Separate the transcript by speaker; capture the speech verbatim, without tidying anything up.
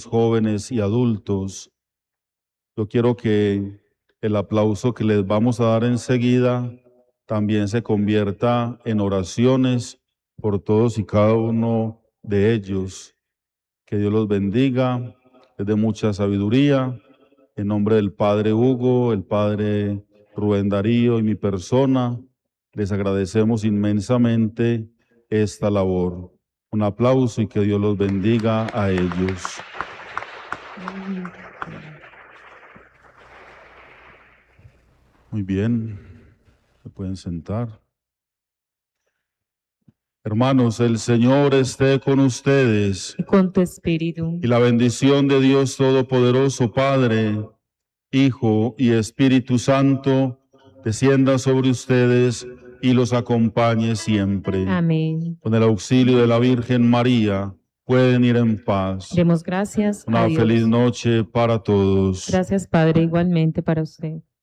Speaker 1: niños, jóvenes y adultos. Yo quiero que el aplauso que les vamos a dar enseguida también se convierta en oraciones por todos y cada uno de ellos. Que Dios los bendiga, les dé mucha sabiduría. En nombre del Padre Hugo, el Padre Rubén Darío y mi persona, les agradecemos inmensamente esta labor. Un aplauso y que Dios los bendiga a ellos. Muy bien, se pueden sentar. Hermanos, el Señor esté con ustedes.
Speaker 2: Y con tu espíritu.
Speaker 1: Y la bendición de Dios Todopoderoso, Padre, Hijo y Espíritu Santo, descienda sobre ustedes y los acompañe siempre.
Speaker 2: Amén.
Speaker 1: Con el auxilio de la Virgen María, pueden ir en paz.
Speaker 2: Demos gracias a
Speaker 1: Una
Speaker 2: Dios.
Speaker 1: feliz noche para todos.
Speaker 2: Gracias, Padre, igualmente para usted.